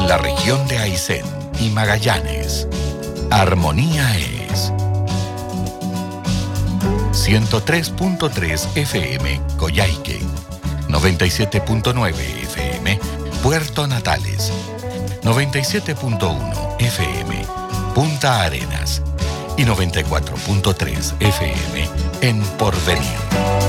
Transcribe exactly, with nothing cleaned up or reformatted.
En la región de Aysén y Magallanes, Armonía es ciento tres punto tres F M Coyhaique, noventa y siete punto nueve F M Puerto Natales, noventa y siete punto uno F M Punta Arenas y noventa y cuatro punto tres F M en Porvenir.